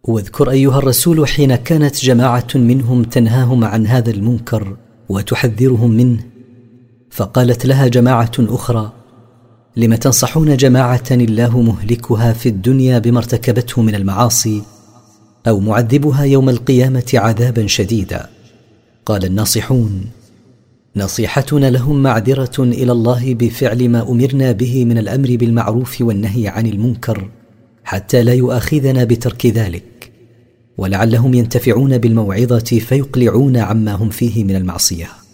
واذكر أيها الرسول حين كانت جماعة منهم تنهاهم عن هذا المنكر وتحذرهم منه، فقالت لها جماعة أخرى: لم تنصحون جماعة الله مهلكها في الدنيا بما ارتكبته من المعاصي أو معذبها يوم القيامة عذابا شديدا؟ قال الناصحون: نصيحتنا لهم معذرة إلى الله بفعل ما أمرنا به من الأمر بالمعروف والنهي عن المنكر حتى لا يؤاخذنا بترك ذلك، ولعلهم ينتفعون بالموعظة فيقلعون عما هم فيه من المعصية.